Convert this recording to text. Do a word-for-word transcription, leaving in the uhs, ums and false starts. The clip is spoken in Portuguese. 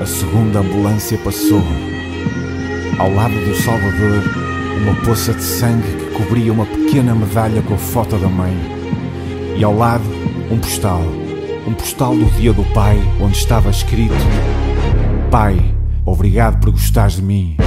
A segunda ambulância passou. Ao lado do Salvador, uma poça de sangue que cobria uma pequena medalha com a foto da mãe. E ao lado, um postal. Um postal do dia do pai, onde estava escrito: Pai, obrigado por gostares de mim.